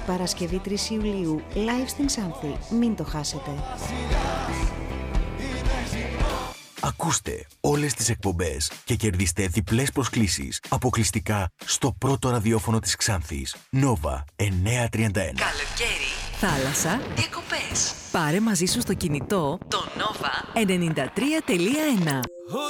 Παρασκευή 3 Ιουλίου, live στην Ξάνθη. Μην το χάσετε. Ακούστε όλες τις εκπομπές και κερδίστε διπλές προσκλήσεις αποκλειστικά στο πρώτο ραδιόφωνο της Ξάνθης. Nova 931. Καλοκαίρι, θάλασσα, διακοπές. Πάρε μαζί σου στο κινητό το Nova 93.1.